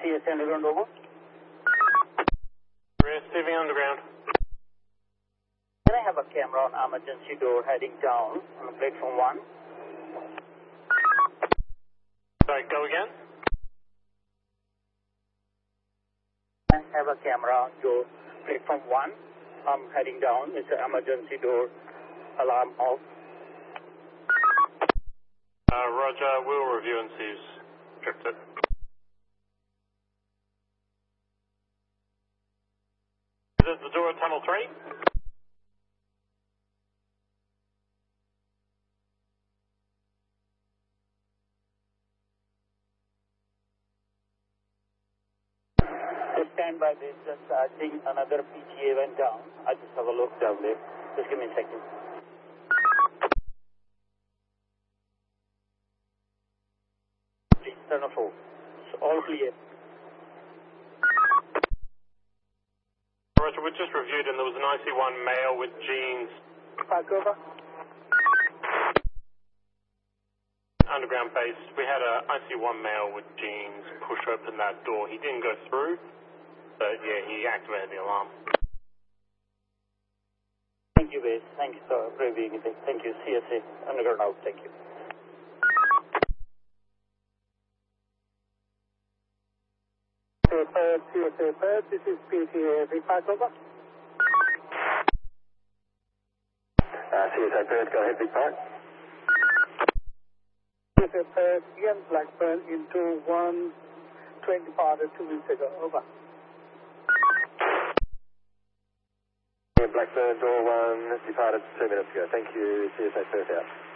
CS Underground, over. Receiving Underground. Can I have a camera on emergency door heading down on platform 1? Sorry, go again? I have a camera on your platform 1. I'm heading down. It's an emergency door alarm off. Roger, we'll review and see who's tripped it. Is it the door at tunnel 3? Just stand by this. Just I think another PTA went down. I just have a look down there. Just give me a second. Please turn off all. It's all clear. Roger, we just reviewed and there was an IC1 male with jeans. Back over. Underground base. We had a IC1 male with jeans push open that door. He didn't go through, but yeah, he activated the alarm. Thank you, base. Thank you, sir. Braving it. Thank you. CSA Underground out. Thank you. CSA Third, this is PTA. Repart over. CSA Third, go ahead, repart. CSA Third, Ian Blackburn into 120 departed 2 minutes ago. Over. Blackburn, door 1, departed 2 minutes ago. Thank you, CSA Third out.